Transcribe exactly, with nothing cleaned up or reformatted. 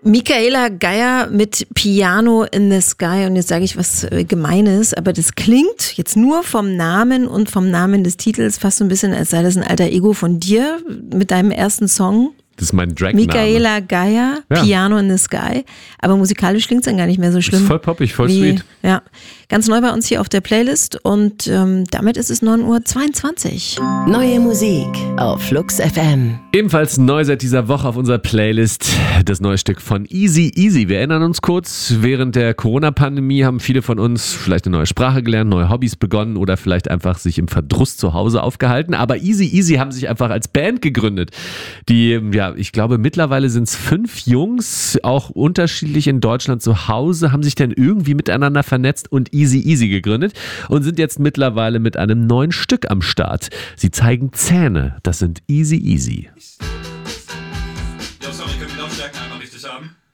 Michaela Geier mit Piano in the Sky. Und jetzt sage ich was Gemeines, aber das klingt jetzt nur vom Namen und vom Namen des Titels fast so ein bisschen, als sei das ein alter Ego von dir mit deinem ersten Song. Das ist mein Dragname. Michaela Geier, ja. Piano in the Sky. Aber musikalisch klingt es dann gar nicht mehr so schlimm. Das ist voll poppig, voll wie, sweet. Ja, ganz neu bei uns hier auf der Playlist und ähm, damit ist es neun Uhr zweiundzwanzig. Neue Musik auf Flux F M. Ebenfalls neu seit dieser Woche auf unserer Playlist das neue Stück von Easy Easy. Wir erinnern uns kurz, während der Corona-Pandemie haben viele von uns vielleicht eine neue Sprache gelernt, neue Hobbys begonnen oder vielleicht einfach sich im Verdruss zu Hause aufgehalten. Aber Easy Easy haben sich einfach als Band gegründet, die, ja, ich glaube mittlerweile sind es fünf Jungs, auch unterschiedlich in Deutschland zu Hause, haben sich dann irgendwie miteinander vernetzt und Easy Easy gegründet und sind jetzt mittlerweile mit einem neuen Stück am Start. Sie zeigen Zähne, das sind Easy Easy. Ja, sorry, können wir die Lautstärken einmal richtig haben?